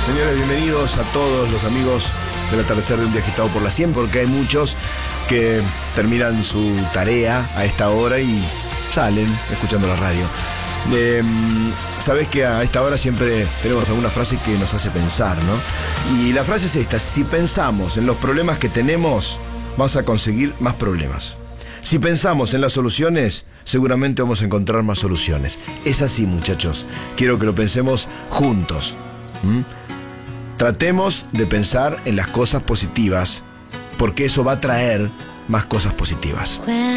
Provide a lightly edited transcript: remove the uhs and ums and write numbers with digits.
Señores, bienvenidos a todos los amigos del atardecer de un día agitado por la 100, porque hay muchos que terminan su tarea a esta hora y salen escuchando la radio. Sabés que a esta hora siempre tenemos alguna frase que nos hace pensar, ¿no? Y la frase es esta: si pensamos en los problemas que tenemos, vas a conseguir más problemas. Si pensamos en las soluciones, seguramente vamos a encontrar más soluciones. Es así, muchachos. Quiero que lo pensemos juntos. Tratemos de pensar en las cosas positivas, porque eso va a traer más cosas positivas.